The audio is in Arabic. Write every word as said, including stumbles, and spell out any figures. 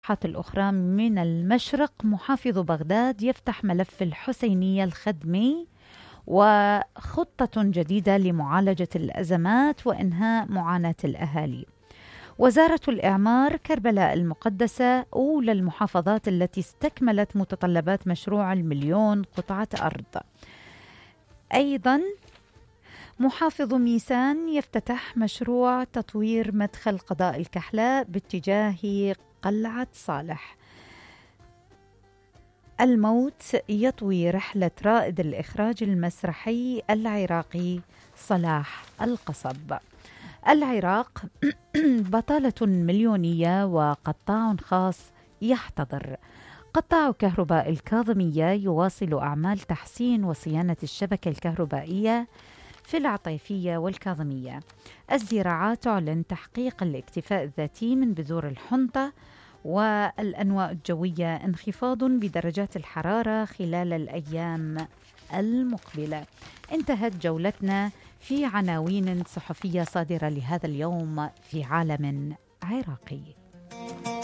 الأخرى من المشرق، محافظ بغداد يفتح ملف الحسينية الخدمي وخطة جديدة لمعالجة الأزمات وإنهاء معاناة الأهالي. وزارة الإعمار، كربلاء المقدسة أولى المحافظات التي استكملت متطلبات مشروع المليون قطعة أرض. أيضا محافظ ميسان يفتتح مشروع تطوير مدخل قضاء الكحلاء باتجاه قلعة صالح. الموت يطوي رحلة رائد الإخراج المسرحي العراقي صلاح القصب. العراق بطالة مليونية وقطاع خاص يحتضر. قطاع كهرباء الكاظمية يواصل أعمال تحسين وصيانة الشبكة الكهربائية في العطيفية والكاظمية. الزراعات تعلن تحقيق الاكتفاء الذاتي من بذور الحنطة. والأنواء الجوية انخفاض بدرجات الحرارة خلال الأيام المقبلة. انتهت جولتنا في عناوين صحفية صادرة لهذا اليوم في عالم عراقي.